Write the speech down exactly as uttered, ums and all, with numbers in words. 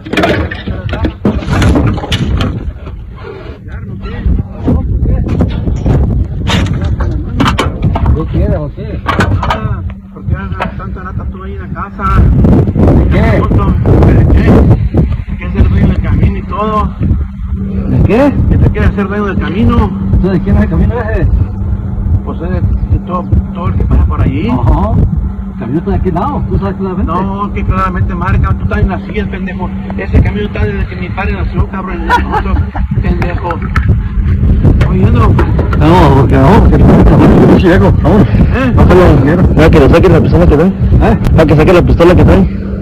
¿Qué quieres, José? Ah, ¿por qué haces tanta lata tú ahí en la casa? ¿De qué? ¿De qué? ¿Qué hacer dueño del camino y todo? ¿De qué? ¿Qué te quiere hacer dueño del camino? ¿Tú de quién es el camino ese? Pues es de, de todo, todo el que pasa por allí. Ajá. ¿El camino está de aquel lado? ¿Tú sabes claramente? No, que claramente marca, tú también nacías, pendejo. Ese camino está desde que mi padre nació, cabrón. Nosotros, pendejo. Oyendo. No, porque no, porque no llego. Vamos. ¿Eh? No se lo quiero. Para que lo saque la pistola que trae. ¿Eh? Para que saque la pistola que trae.